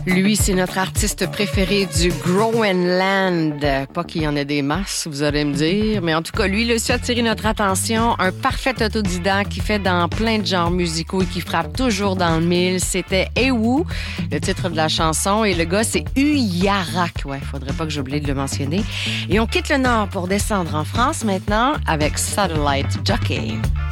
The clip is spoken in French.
Lui, c'est notre artiste préféré du Groenland. Pas qu'il y en ait des masses, vous allez me dire, mais en tout cas, lui, il a su attirer notre attention. Un parfait autodidacte qui fait dans plein de genres musicaux et qui frappe toujours dans le mille. C'était Ewu, le titre de la chanson, et le gars, c'est Uyarak. Ouais, faudrait pas que j'oublie de le mentionner. Et on quitte le Nord pour descendre en France maintenant avec Satellite Jockey.